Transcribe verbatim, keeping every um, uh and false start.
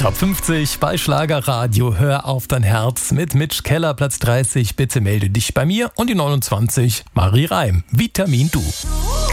Top fünfzig bei Schlagerradio. Hör auf dein Herz mit Mitch Keller, Platz dreißig. Bitte melde dich bei mir. Und die neunundzwanzig, Marie Reim, Vitamin Du.